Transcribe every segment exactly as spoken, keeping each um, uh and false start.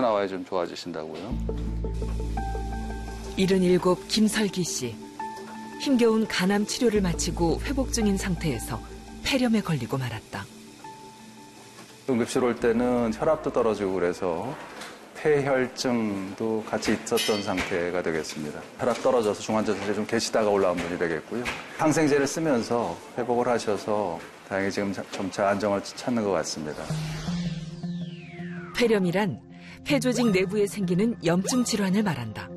나와야 좀 좋아지신다고요? 일흔일곱 김설기 씨. 힘겨운 간암 치료를 마치고 회복 중인 상태에서 폐렴에 걸리고 말았다. 응급실 올 때는 혈압도 떨어지고 그래서 폐혈증도 같이 있었던 상태가 되겠습니다. 혈압 떨어져서 중환자실에 좀 계시다가 올라온 분이 되겠고요. 항생제를 쓰면서 회복을 하셔서 다행히 지금 점차 안정을 찾는 것 같습니다. 폐렴이란 폐조직 내부에 생기는 염증 질환을 말한다.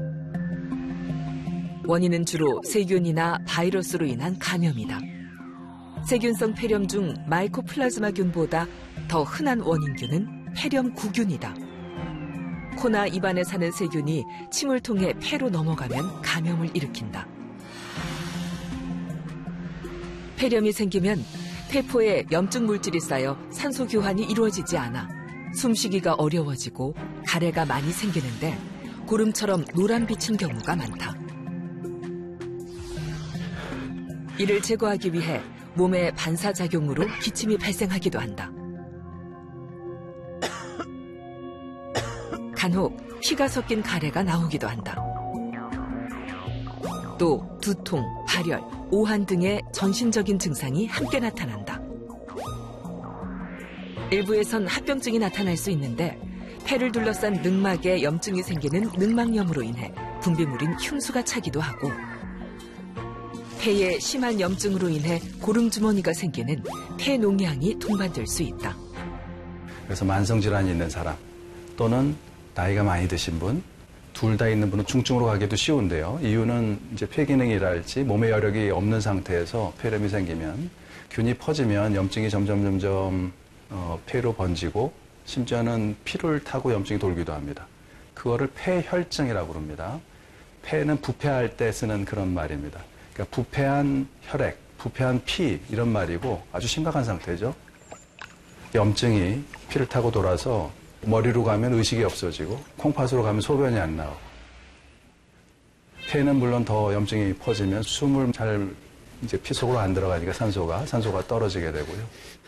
원인은 주로 세균이나 바이러스로 인한 감염이다. 세균성 폐렴 중 마이코플라즈마균보다 더 흔한 원인균은 폐렴구균이다. 코나 입안에 사는 세균이 침을 통해 폐로 넘어가면 감염을 일으킨다. 폐렴이 생기면 폐포에 염증 물질이 쌓여 산소 교환이 이루어지지 않아 숨쉬기가 어려워지고 가래가 많이 생기는데 고름처럼 노란빛인 경우가 많다. 이를 제거하기 위해 몸의 반사작용으로 기침이 발생하기도 한다. 간혹 피가 섞인 가래가 나오기도 한다. 또 두통, 발열, 오한 등의 전신적인 증상이 함께 나타난다. 일부에선 합병증이 나타날 수 있는데 폐를 둘러싼 늑막에 염증이 생기는 늑막염으로 인해 분비물인 흉수가 차기도 하고 폐에 심한 염증으로 인해 고름주머니가 생기는 폐농양이 동반될 수 있다. 그래서 만성질환이 있는 사람 또는 나이가 많이 드신 분, 둘 다 있는 분은 중증으로 가기도 쉬운데요. 이유는 이제 폐기능이랄지 몸의 여력이 없는 상태에서 폐렴이 생기면 균이 퍼지면 염증이 점점 점점 어, 폐로 번지고 심지어는 피를 타고 염증이 돌기도 합니다. 그거를 폐혈증이라고 부릅니다. 폐는 부패할 때 쓰는 그런 말입니다. 그러니까 부패한 혈액, 부패한 피 이런 말이고 아주 심각한 상태죠. 염증이 피를 타고 돌아서 머리로 가면 의식이 없어지고 콩팥으로 가면 소변이 안 나오고 폐는 물론 더 염증이 퍼지면 숨을 잘 이제 피 속으로 안 들어가니까 산소가 산소가 떨어지게 되고요.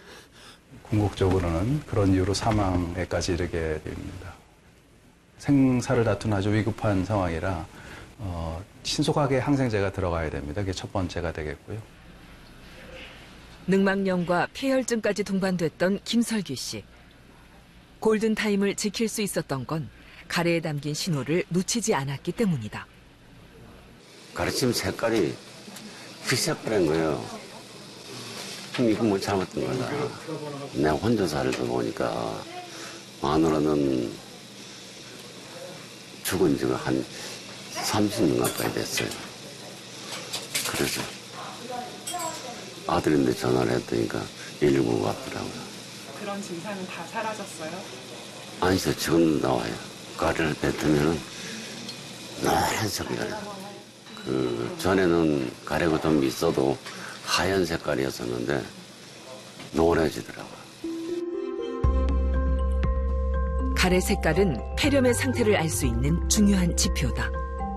궁극적으로는 그런 이유로 사망에까지 이르게 됩니다. 생사를 다투는 아주 위급한 상황이라 어, 신속하게 항생제가 들어가야 됩니다. 그게 첫 번째가 되겠고요. 늑막염과 폐혈증까지 동반됐던 김설기 씨. 골든타임을 지킬 수 있었던 건 가래에 담긴 신호를 놓치지 않았기 때문이다. 가르침 색깔이 피색깔인 거예요. 이거 뭐 잘못된 거다. 내가 혼자 살다 보니까 마누라는 죽은 지가 한 삼십 년 가까이 됐어요. 그래서 아들인데 전화를 했더니까 일일구 왔더라고요. 그런 증상은 다 사라졌어요? 아니죠. 지금 나와요. 가래를 뱉으면 노란색이 나요. 그 전에는 가래가 좀 있어도 하얀 색깔이었었는데 노래지더라고요. 가래 색깔은 폐렴의 상태를 알 수 있는 중요한 지표다.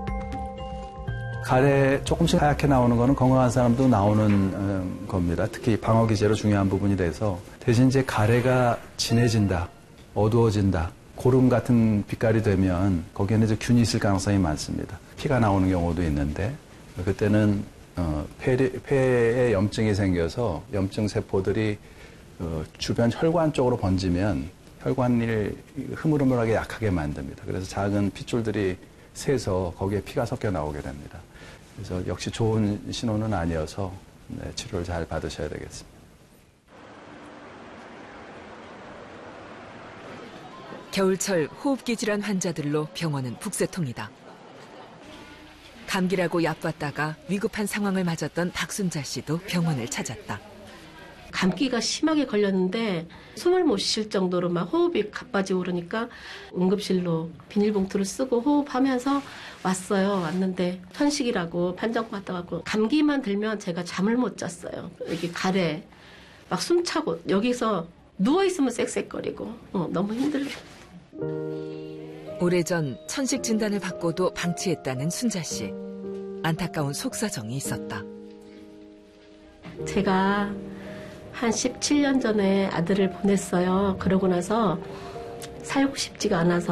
가래 조금씩 하얗게 나오는 거는 건강한 사람도 나오는 음, 겁니다. 특히 방어 기제로 중요한 부분이 돼서 대신 이제 가래가 진해진다, 어두워진다, 고름 같은 빛깔이 되면 거기에는 이제 균이 있을 가능성이 많습니다. 피가 나오는 경우도 있는데 그때는 어, 폐, 폐에 염증이 생겨서 염증 세포들이 어, 주변 혈관 쪽으로 번지면 혈관을 흐물흐물하게 약하게 만듭니다. 그래서 작은 핏줄들이 새서 거기에 피가 섞여 나오게 됩니다. 그래서 역시 좋은 신호는 아니어서 네, 치료를 잘 받으셔야 되겠습니다. 겨울철 호흡기 질환 환자들로 병원은 북새통이다. 감기라고 약 받다가 위급한 상황을 맞았던 박순자 씨도 병원을 찾았다. 감기가 심하게 걸렸는데 숨을 못 쉴 정도로 막 호흡이 가빠지고 그러니까 응급실로 비닐봉투를 쓰고 호흡하면서 왔어요. 왔는데 천식이라고 판정 받아갖고 감기만 들면 제가 잠을 못 잤어요. 여기 가래 막 숨차고 여기서 누워있으면 쌕쌕거리고 어, 너무 힘들어요. 오래전 천식 진단을 받고도 방치했다는 순자 씨. 안타까운 속사정이 있었다. 제가 한 십칠 년 전에 아들을 보냈어요. 그러고 나서 살고 싶지가 않아서